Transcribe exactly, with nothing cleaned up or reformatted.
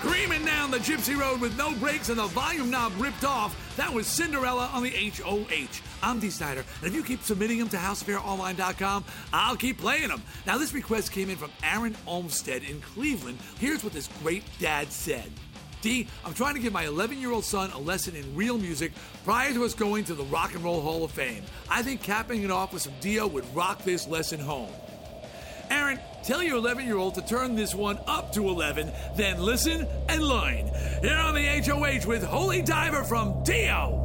Screaming down the Gypsy Road with no brakes and the volume knob ripped off, that was Cinderella on the H O H. I'm Dee Snider, and if you keep submitting them to house affair online dot com, I'll keep playing them. Now, this request came in from Aaron Olmstead in Cleveland. Here's what this great dad said. D, I'm trying to give my eleven-year-old son a lesson in real music prior to us going to the Rock and Roll Hall of Fame. I think capping it off with some Dio would rock this lesson home. Aaron, tell your eleven-year-old to turn this one up to eleven, then listen and learn. Here on the H O H with Holy Diver from Dio.